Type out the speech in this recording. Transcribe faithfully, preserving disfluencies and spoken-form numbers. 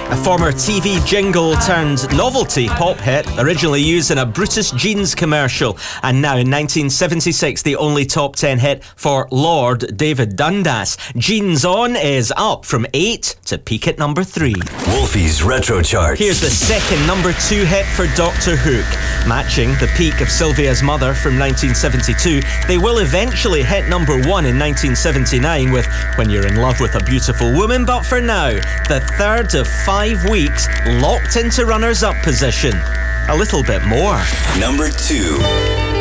A former T V jingle turned novelty pop hit, originally used in a Brutus Jeans commercial, and now in nineteen seventy-six the only top ten hit for Lord David Dundas. Jeans On is up from eight to peak at number three. Wolfie's Retro Chart. Here's the second number two hit for Doctor Hook. Matching the peak of Sylvia's Mother from nineteen seventy-two, they will eventually hit number one in nineteen seventy-nine with When You're in Love with a Beautiful Woman, but for now, the third of five weeks locked into runners-up position. A little bit more. Number two.